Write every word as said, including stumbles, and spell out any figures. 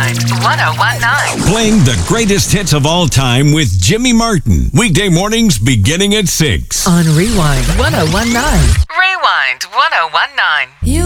Rewind ten nineteen. Playing the greatest hits of all time with Jimmy Martin. Weekday mornings beginning at six. On Rewind ten nineteen. Rewind ten nineteen. You